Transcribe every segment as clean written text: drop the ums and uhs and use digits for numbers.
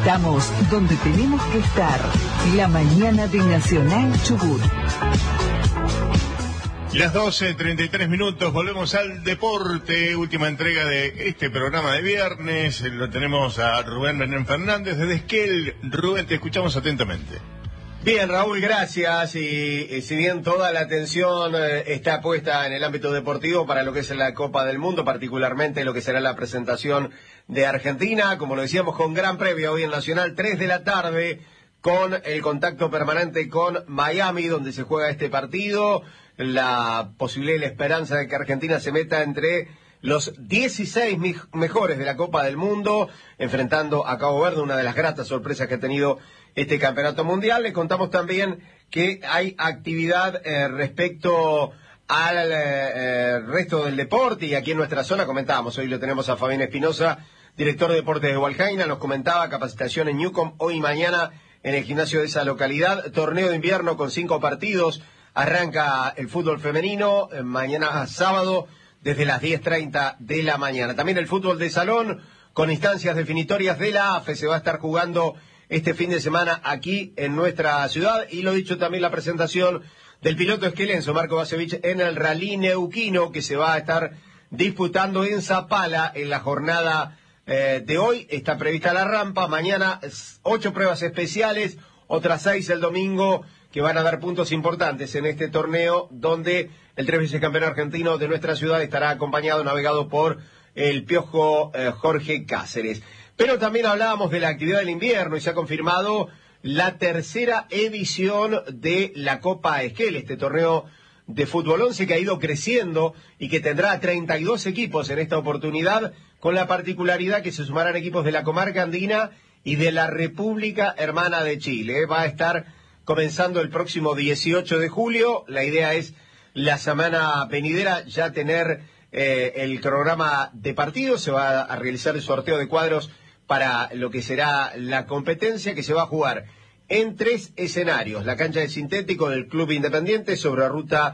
Estamos donde tenemos que estar. La mañana de Nacional Chubut. Las 12:33, volvemos al deporte, última entrega de este programa de viernes. Lo tenemos a Rubén Menem Fernández desde Esquel. Rubén, te escuchamos atentamente. Bien, Raúl, gracias. Y si bien toda la atención está puesta en el ámbito deportivo para lo que es la Copa del Mundo, particularmente lo que será la presentación de Argentina, como lo decíamos, con gran previa hoy en Nacional, 3 de la tarde, con el contacto permanente con Miami, donde se juega este partido, la posibilidad y la esperanza de que Argentina se meta entre los 16 mejores de la Copa del Mundo, enfrentando a Cabo Verde, una de las gratas sorpresas que ha tenido este campeonato mundial. Les contamos también que hay actividad respecto al resto del deporte, y aquí en nuestra zona comentábamos, hoy lo tenemos a Fabián Espinosa, director de deportes de Hualcaina, nos comentaba capacitación en Newcomb hoy y mañana en el gimnasio de esa localidad, torneo de invierno con 5 partidos, arranca el fútbol femenino, mañana sábado desde las 10:30 de la mañana. También el fútbol de salón con instancias definitorias de la AFE se va a estar jugando este fin de semana aquí en nuestra ciudad, y lo dicho, también la presentación del piloto esquelense Marco Basevich en el Rally Neuquino, que se va a estar disputando en Zapala en la jornada de hoy. Está prevista la rampa, mañana 8 pruebas especiales, otras 6 el domingo, que van a dar puntos importantes en este torneo, donde el 3 veces campeón argentino de nuestra ciudad estará acompañado, navegado por el Piojo Jorge Cáceres. Pero también hablábamos de la actividad del invierno, y se ha confirmado la tercera edición de la Copa Esquel, este torneo de fútbol 11 que ha ido creciendo y que tendrá 32 equipos en esta oportunidad, con la particularidad que se sumarán equipos de la comarca andina y de la República Hermana de Chile. Va a estar comenzando el próximo 18 de julio. La idea es la semana venidera ya tener el cronograma de partidos. Se va a realizar el sorteo de cuadros para lo que será la competencia, que se va a jugar en 3 escenarios. La cancha de sintético del Club Independiente sobre la ruta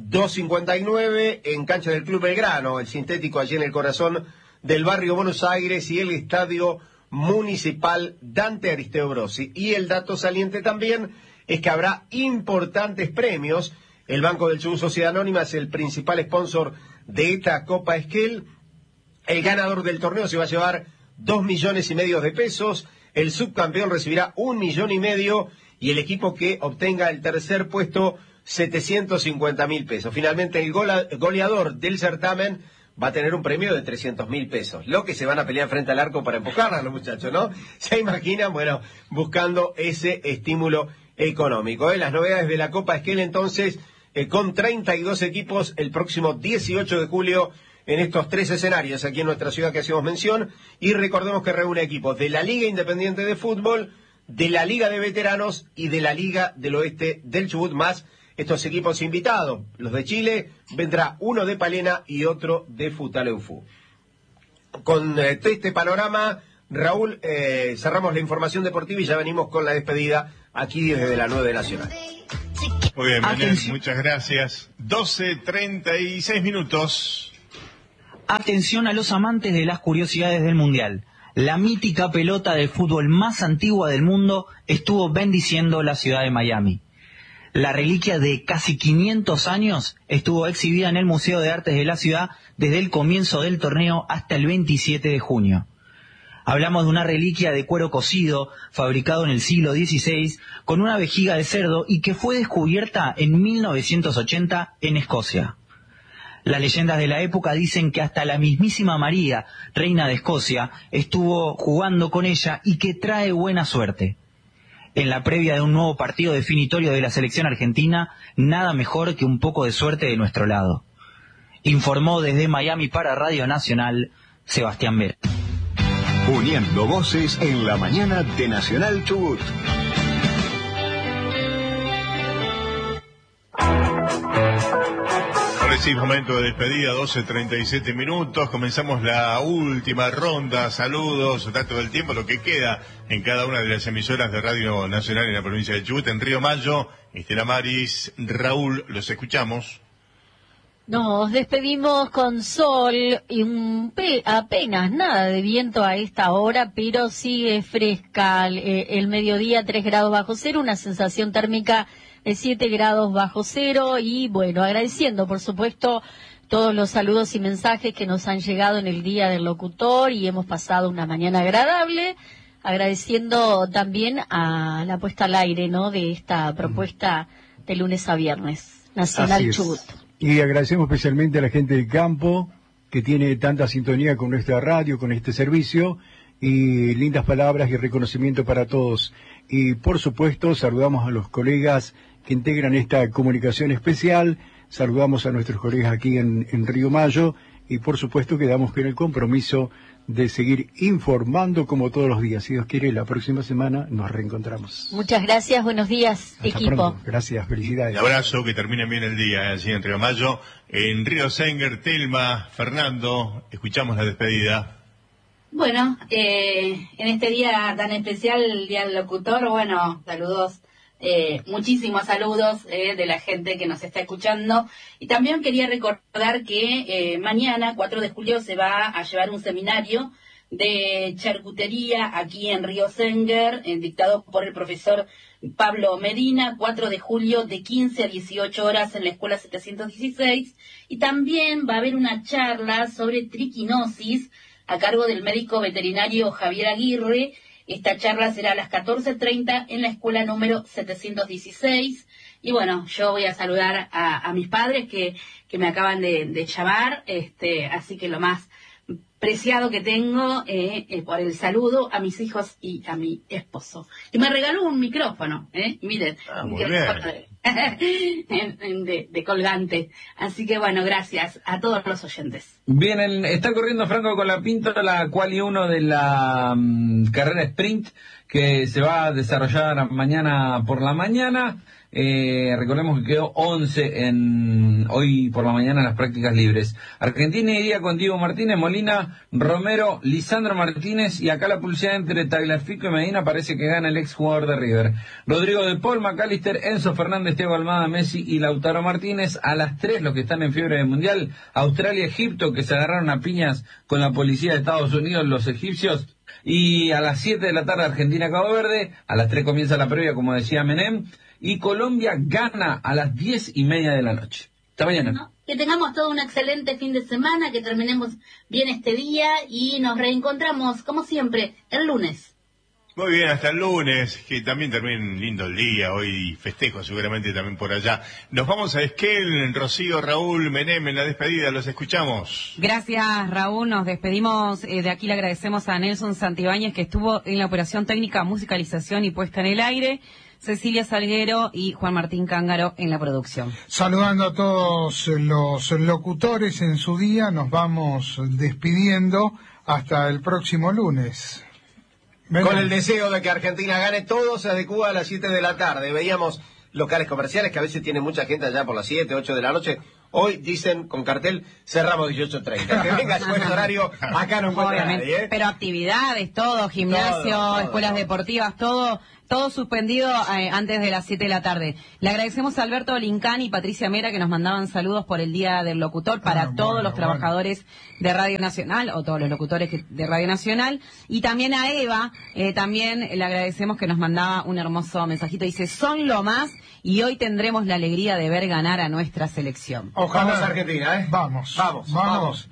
259, en cancha del Club Belgrano, el sintético allí en el corazón del barrio Buenos Aires, y el Estadio Municipal Dante Aristeo Brosi. Y el dato saliente también es que habrá importantes premios. El Banco del Chubut Sociedad Anónima es el principal sponsor de esta Copa Esquel. El ganador del torneo se va a llevar 2,5 millones de pesos, el subcampeón recibirá 1,5 millones, y el equipo que obtenga el tercer puesto 750.000 pesos. Finalmente el goleador del certamen va a tener un premio de 300.000 pesos, lo que se van a pelear frente al arco para empujar a los muchachos, ¿no? Se imaginan, bueno, buscando ese estímulo económico. Las novedades de la Copa Esquel entonces, con 32 equipos el próximo 18 de julio, en estos 3 escenarios aquí en nuestra ciudad que hacemos mención, y recordemos que reúne equipos de la Liga Independiente de Fútbol, de la Liga de Veteranos y de la Liga del Oeste del Chubut, más estos equipos invitados. Los de Chile, vendrá uno de Palena y otro de Futaleufú. Con este panorama, Raúl, cerramos la información deportiva y ya venimos con la despedida aquí desde la 9 Nacional. Muy bien, Menem, muchas gracias. 12:36. Atención a los amantes de las curiosidades del Mundial. La mítica pelota de fútbol más antigua del mundo estuvo bendiciendo la ciudad de Miami. La reliquia de casi 500 años estuvo exhibida en el Museo de Artes de la ciudad desde el comienzo del torneo hasta el 27 de junio. Hablamos de una reliquia de cuero cocido, fabricado en el siglo XVI, con una vejiga de cerdo, y que fue descubierta en 1980 en Escocia. Las leyendas de la época dicen que hasta la mismísima María, reina de Escocia, estuvo jugando con ella y que trae buena suerte. En la previa de un nuevo partido definitorio de la selección argentina, nada mejor que un poco de suerte de nuestro lado. Informó desde Miami para Radio Nacional, Sebastián Vera. Uniendo voces en la mañana de Nacional Chubut. Ahora sí, momento de despedida, 12:37. Comenzamos la última ronda. Saludos, dato del tiempo, lo que queda en cada una de las emisoras de Radio Nacional en la provincia de Chubut. En Río Mayo, Estela Maris, Raúl, los escuchamos. Nos despedimos con sol y apenas nada de viento a esta hora, pero sigue fresca el mediodía, 3 grados bajo cero, una sensación térmica de 7 grados bajo cero y bueno, agradeciendo por supuesto todos los saludos y mensajes que nos han llegado en el Día del Locutor y hemos pasado una mañana agradable, agradeciendo también a la puesta al aire, ¿no?, de esta propuesta de lunes a viernes, Nacional Chubut. Y agradecemos especialmente a la gente del campo que tiene tanta sintonía con nuestra radio, con este servicio, y lindas palabras y reconocimiento para todos. Y por supuesto saludamos a los colegas que integran esta comunicación especial, saludamos a nuestros colegas aquí en Río Mayo y por supuesto quedamos con el compromiso de seguir informando como todos los días. Si Dios quiere, la próxima semana nos reencontramos. Muchas gracias, buenos días, Hasta equipo. Pronto. Gracias, felicidades. Un abrazo, que terminen bien el día, así en Río Mayo. En Río Senger, Telma, Fernando, escuchamos la despedida. Bueno, en este día tan especial, el Día del Locutor, bueno, saludos, muchísimos saludos de la gente que nos está escuchando. Y también quería recordar que mañana, 4 de julio, se va a llevar un seminario de charcutería aquí en Río Senger, dictado por el profesor Pablo Medina, 4 de julio de 15 a 18 horas en la escuela 716. Y también va a haber una charla sobre triquinosis a cargo del médico veterinario Javier Aguirre. Esta charla será a las 14:30 en la escuela número 716. Y bueno, yo voy a saludar a mis padres que me acaban de llamar, así que lo más preciado que tengo por el saludo a mis hijos y a mi esposo. Y me regaló un micrófono, miren, un micrófono de colgante. Así que bueno, gracias a todos los oyentes. Bien, está corriendo Franco Colapinto la quali 1 de la carrera sprint que se va a desarrollar mañana por la mañana. Recordemos que quedó 11 hoy por la mañana en las prácticas libres. Argentina iría con Diego Martínez, Molina, Romero, Lisandro Martínez, y acá la pulsada entre Tagliafico y Medina parece que gana el ex jugador de River. Rodrigo de Paul, McAllister, Enzo Fernández, Thiago Almada, Messi y Lautaro Martínez. A las 3 los que están en fiebre del Mundial, Australia, Egipto, que se agarraron a piñas con la policía de Estados Unidos, los egipcios. Y a las 7 de la tarde Argentina, Cabo Verde. A las 3 comienza la previa, como decía Menem. Y Colombia gana a las 10:30 de la noche. Hasta mañana. Bueno, que tengamos todo un excelente fin de semana, que terminemos bien este día y nos reencontramos, como siempre, el lunes. Muy bien, hasta el lunes, que también termine lindo el día, hoy festejo seguramente también por allá. Nos vamos a Esquel, Rocío, Raúl, Menem, en la despedida, los escuchamos. Gracias, Raúl, nos despedimos, de aquí le agradecemos a Nelson Santibáñez, que estuvo en la operación técnica, musicalización y puesta en el aire, Cecilia Salguero y Juan Martín Cángaro en la producción. Saludando a todos los locutores en su día, nos vamos despidiendo hasta el próximo lunes. Con el deseo de que Argentina gane, todo se adecúa a las 7 de la tarde. Veíamos locales comerciales que a veces tienen mucha gente allá por las 7, 8 de la noche. Hoy dicen con cartel, cerramos 18:30. Que venga su buen horario, acá no encuentra nadie, Pero actividades, todo, gimnasio, todo, escuelas deportivas, todo suspendido antes de las 7 de la tarde. Le agradecemos a Alberto Lincán y Patricia Mera que nos mandaban saludos por el Día del Locutor para todos los trabajadores de Radio Nacional, o todos los locutores de Radio Nacional. Y también a Eva, también le agradecemos que nos mandaba un hermoso mensajito. Dice, son lo más y hoy tendremos la alegría de ver ganar a nuestra selección. Ojalá. Vamos Argentina, Vamos.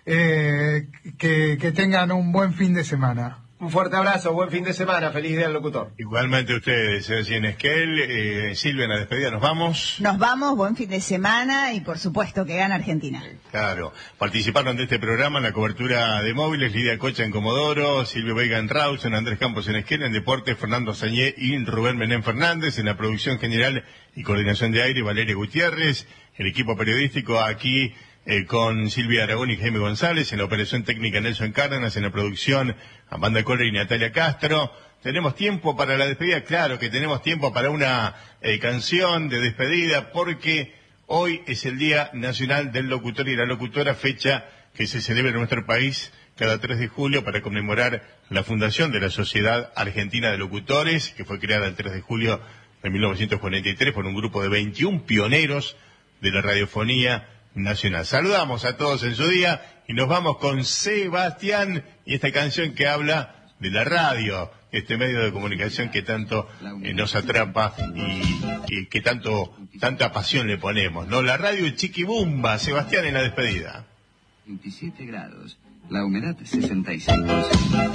Que tengan un buen fin de semana. Un fuerte abrazo, buen fin de semana, feliz día del locutor. Igualmente ustedes, en Esquel, Silvia, en la despedida, ¿nos vamos? Nos vamos, buen fin de semana y por supuesto que gana Argentina. Claro, participaron de este programa en la cobertura de móviles, Lidia Cocha en Comodoro, Silvio Veiga en Rawson, Andrés Campos en Esquel, en Deportes, Fernando Sañé y Rubén Menem Fernández, en la producción general y coordinación de aire, Valeria Gutiérrez, el equipo periodístico aquí, con Silvia Aragón y Jaime González, en la operación técnica Nelson Cárdenas, en la producción Amanda Coller y Natalia Castro. ¿Tenemos tiempo para la despedida? Claro que tenemos tiempo para una canción de despedida, porque hoy es el Día Nacional del Locutor y la Locutora, fecha que se celebra en nuestro país cada 3 de julio para conmemorar la fundación de la Sociedad Argentina de Locutores, que fue creada el 3 de julio de 1943 por un grupo de 21 pioneros de la radiofonía nacional. Saludamos a todos en su día y nos vamos con Sebastián y esta canción que habla de la radio, este medio de comunicación que tanto nos atrapa y que tanta pasión le ponemos, ¿no? La radio Chiquibumba, Sebastián en la despedida. 27 grados, la humedad 66%.